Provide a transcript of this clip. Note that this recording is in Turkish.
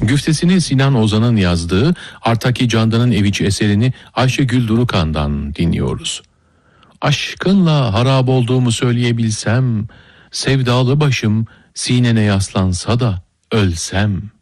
Güftesini Sinan Ozan'ın yazdığı Artaki Candan'ın Eviç eserini Ayşegül Durukan'dan dinliyoruz. Aşkınla harap olduğumu söyleyebilsem, sevdalı başım sinene yaslansa da ölsem.